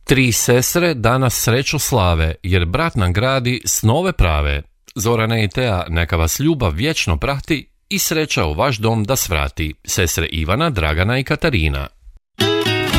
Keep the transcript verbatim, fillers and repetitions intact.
Tri sestre danas sreću slave, jer brat nam gradi snove prave. Zorane i Tea, neka vas ljubav vječno prati i sreća u vaš dom da svrati. Sestre Ivana, Dragana i Katarina.